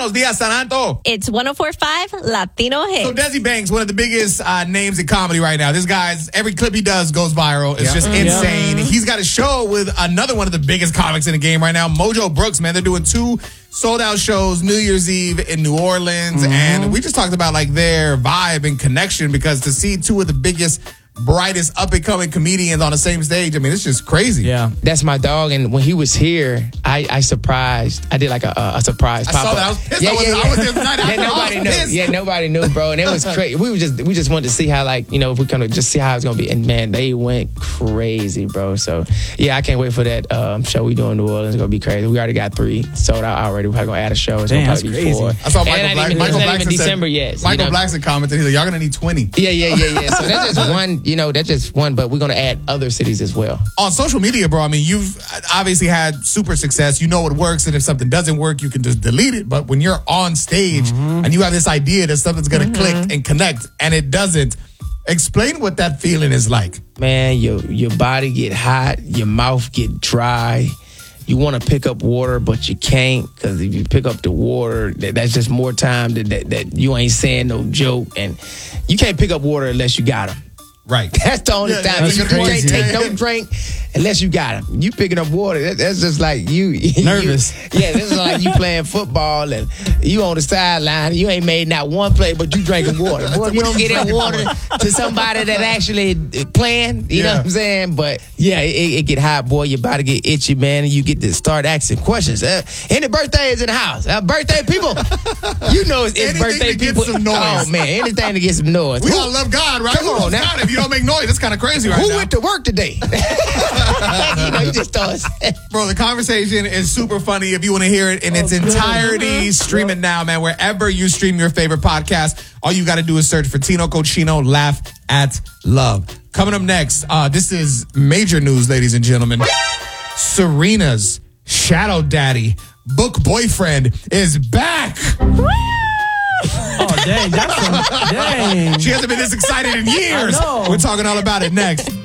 Buenos dias, Santo. It's 104.5 Latino Hits. So Desi Banks, one of the biggest names in comedy right now. This guy's, every clip he does goes viral. It's just insane. He's got a show with another one of the biggest comics in the game right now, Mojo Brooks, man. They're doing 2 sold-out shows New Year's Eve in New Orleans. And we just talked about like their vibe and connection, because to see 2 of the biggest, brightest up-and-coming comedians on the same stage, I mean, it's just crazy. Yeah. That's my dog, and when he was here, I surprised. I did like a surprise I pop-up. saw that. I was pissed. I was there the night after. Nobody knew. Pissed. Yeah, nobody knew, bro. And it was crazy. We just wanted to see how, like, you know, if we kind of just see how it's gonna be. And man, they went crazy, bro. So yeah, I can't wait for that show we do in New Orleans. It's gonna be crazy. We already got 3 sold out already. We're probably gonna add a show. It's Damn, gonna probably be 4. I saw Michael Blackson even December yet. Michael Blackson commented, he's like, y'all gonna need 20. Yeah. So that's just one. You know, that's just one. But we're gonna add other cities as well. On social media, bro, I mean, you've obviously had super success. You know what works, and if something doesn't work, you can just delete it. But when you're on stage and you have this idea that something's going to click and connect, and it doesn't, explain what that feeling is like. Man, your body get hot, your mouth get dry. You want to pick up water, but you can't, because if you pick up the water, that's just more time that you ain't saying no joke. And you can't pick up water unless you got them. Right. That's the only time. that's You can't crazy. take no drink unless you got them. You picking up water, that's just like you. Nervous. This is like you playing football and you on the sideline. You ain't made not one play, but you drinking water. Boy, if you don't get that water to somebody that actually playing, you know what I'm saying? But yeah, it get hot, boy. Your body get itchy, man, and you get to start asking questions. Any birthdays in the house? Birthday people? You know it's Anything birthday to get people. some noise. Oh, man, anything to get some noise. We all love God, right? Come Who on loves now. God? If you don't make noise, it's kind of crazy right Who now. went to work today? You know, you just start. Bro, the conversation is super funny. If you want to hear it in its entirety, stream it now, man. Wherever you stream your favorite podcast, all you got to do is search for Tino Cochino, Laugh at Love. Coming up next, this is major news, ladies and gentlemen. Serena's shadow daddy, book boyfriend, is back. Oh, dang. Dang. She hasn't been this excited in years. I know. We're talking all about it next.